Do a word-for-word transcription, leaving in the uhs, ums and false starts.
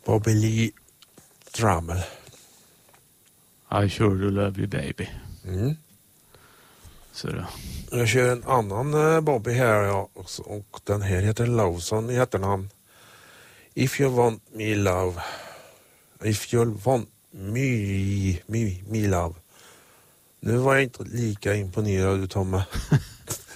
Bobby Lee Drummel. I sure do love you baby. Mm. Så då. Jag kör en annan uh, Bobby här, ja, också, och den här heter Lawson i efternamn. If you want me love. If you want me, me, me love. Nu var jag inte lika imponerad utav mig.